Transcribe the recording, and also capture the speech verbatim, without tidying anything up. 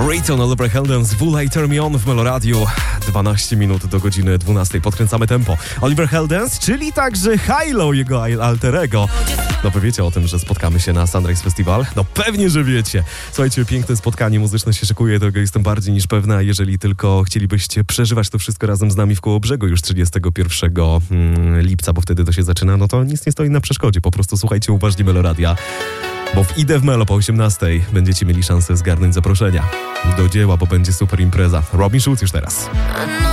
Riton, Oliver Heldens, Will I Turn Me On w Meloradiu. dwanaście minut do godziny dwunastej. Podkręcamy tempo. Oliver Heldens, czyli także Hilo, jego alterego. No wy wiecie o tym, że spotkamy się na Sunrise Festival? No pewnie, że wiecie. Słuchajcie, piękne spotkanie muzyczne się szykuje, tego jestem bardziej niż pewna. Jeżeli tylko chcielibyście przeżywać to wszystko razem z nami w Kołobrzegu już trzydziestego pierwszego lipca, bo wtedy to się zaczyna, no to nic nie stoi na przeszkodzie. Po prostu słuchajcie uważnie Meloradia. Bo w Idę w Melo po osiemnastej będziecie mieli szansę zgarnąć zaproszenia. Do dzieła, bo będzie super impreza. Robin Schulz już teraz.